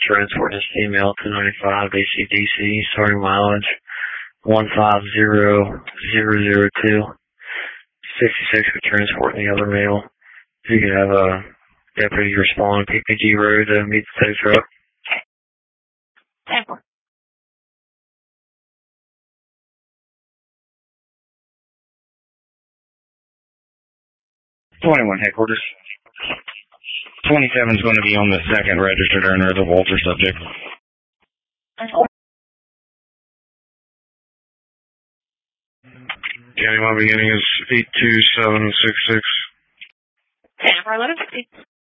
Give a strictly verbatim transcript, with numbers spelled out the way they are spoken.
transport this female to ninety-five A C D C, starting mileage one five zero zero zero two. sixty-six for transporting the other male. If you could have a deputy respond P P G Road to meet the tow truck. ten four. twenty-one headquarters. twenty-seven is going to be on the second registered owner of the Walter subject. County one beginning is eight two seven six six. ten four, let us see.